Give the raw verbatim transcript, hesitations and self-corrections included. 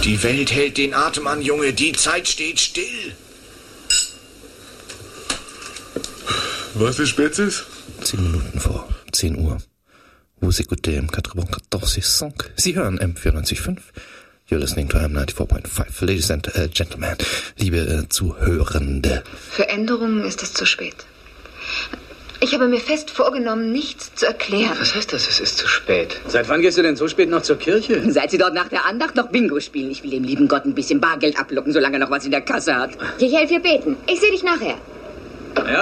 Die Welt hält den Atem an, Junge. Die Zeit steht still. Was ist Spätzis? Zehn Minuten vor zehn Uhr. Vous écoutez M vierundvierzig Komma fünf. Sie hören M vierundneunzig Komma fünf. You're listening to M vierundneunzig Komma fünf. Ladies and uh, Gentlemen, liebe äh, Zuhörende. Für Änderungen ist es zu spät. Ich habe mir fest vorgenommen, nichts zu erklären. Was heißt das, es ist zu spät? Seit wann gehst du denn so spät noch zur Kirche? Seit Sie dort nach der Andacht noch Bingo spielen. Ich will dem lieben Gott ein bisschen Bargeld ablocken, solange er noch was in der Kasse hat. Ich helfe dir beten. Ich sehe dich nachher.